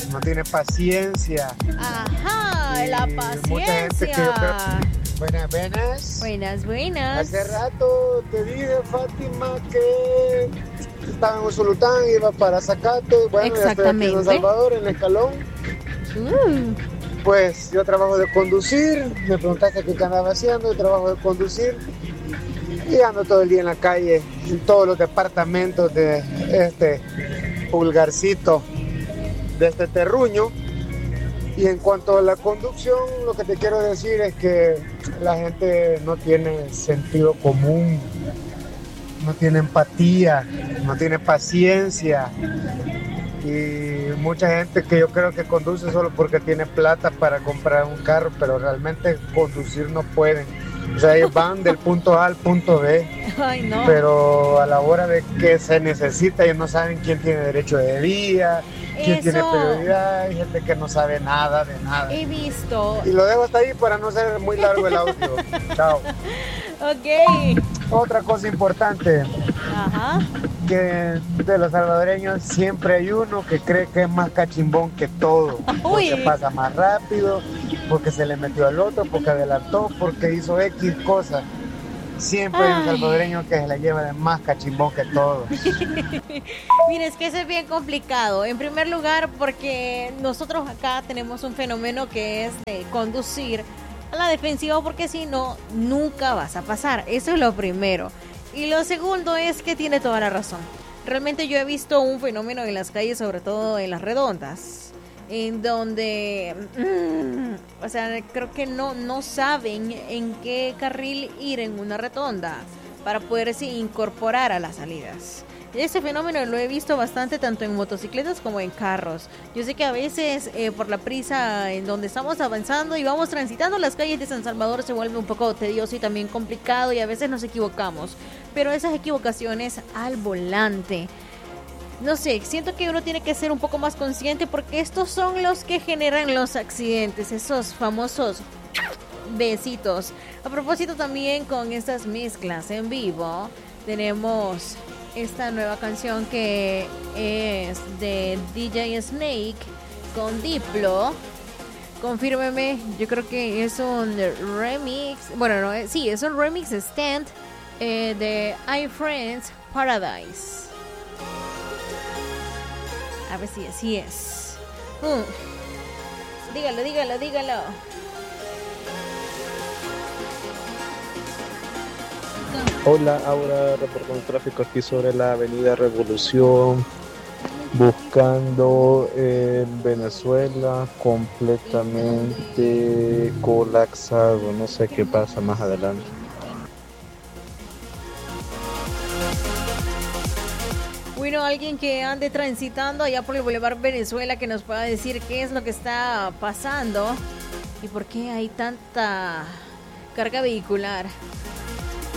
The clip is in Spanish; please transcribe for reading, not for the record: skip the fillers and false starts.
no tiene paciencia. Ajá, Y la mucha gente que yo creo... paciencia. Buenas, buenas. Buenas, buenas. Hace rato te dije, Fátima, que estaba en Usulután, iba para Zacato. Bueno, ya estoy aquí en San Salvador, en el Escalón. Pues yo trabajo de conducir. Me preguntaste qué andaba haciendo. Yo trabajo de conducir. Y ando todo el día en la calle, en todos los departamentos de este pulgarcito, de este terruño. Y en cuanto a la conducción, lo que te quiero decir es que la gente no tiene sentido común, no tiene empatía, no tiene paciencia. Y mucha gente que yo creo que conduce solo porque tiene plata para comprar un carro, pero realmente conducir no pueden. O sea, ellos van del punto A al punto B. Ay, no. Pero a la hora de que se necesita, ellos no saben quién tiene derecho de vía, quién tiene prioridad. Hay gente que no sabe nada de nada. He visto. Y lo dejo hasta ahí para no ser muy largo el audio. Chao. Ok. Otra cosa importante. Ajá. Que de los salvadoreños siempre hay uno que cree que es más cachimbón que todo. Uy. Porque pasa más rápido, porque se le metió al otro, porque adelantó, porque hizo X cosas. Siempre hay un salvadoreño que se la lleva de más cachimbón que todo. Mira, es que eso es bien complicado. En primer lugar, porque nosotros acá tenemos un fenómeno que es de conducir a la defensiva, porque si no, nunca vas a pasar. Eso es lo primero. Y lo segundo es que tiene toda la razón. Realmente yo he visto un fenómeno en las calles, sobre todo en las redondas, en donde, o sea, creo que no saben en qué carril ir en una redonda para poderse incorporar a las salidas. Ese fenómeno lo he visto bastante tanto en motocicletas como en carros. Yo sé que a veces por la prisa en donde estamos avanzando y vamos transitando las calles de San Salvador se vuelve un poco tedioso y también complicado y a veces nos equivocamos. Pero esas equivocaciones al volante, no sé, siento que uno tiene que ser un poco más consciente porque estos son los que generan los accidentes, esos famosos besitos. A propósito también con estas mezclas en vivo, tenemos esta nueva canción que es de DJ Snake con Diplo. Confírmeme, yo creo que es un remix. Bueno, no, sí, es un remix stand de iFriends Paradise. A ver si así es. Dígalo. Hola, Aura, reportando tráfico aquí sobre la avenida Revolución, buscando en Venezuela, completamente colapsado, no sé qué pasa más adelante. Bueno, alguien que ande transitando allá por el Boulevard Venezuela que nos pueda decir qué es lo que está pasando y por qué hay tanta carga vehicular.